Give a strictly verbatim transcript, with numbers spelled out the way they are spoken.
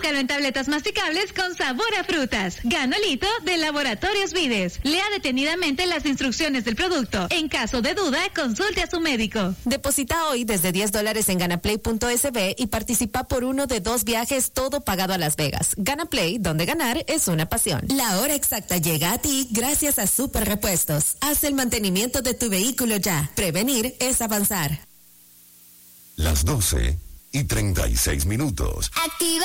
Búscalo en tabletas masticables con sabor a frutas. Ganolito de Laboratorios Vides. Lea detenidamente las instrucciones del producto. En caso de duda, consulte a su médico. Deposita hoy desde diez dólares en ganaplay punto es be y participa por uno de dos viajes, todo pagado a Las Vegas. Ganaplay, donde ganar es una pasión. La hora exacta llega a ti gracias a Super Repuestos. Haz el mantenimiento de tu vehículo ya. Prevenir es avanzar. Las doce y treinta y seis minutos. Activa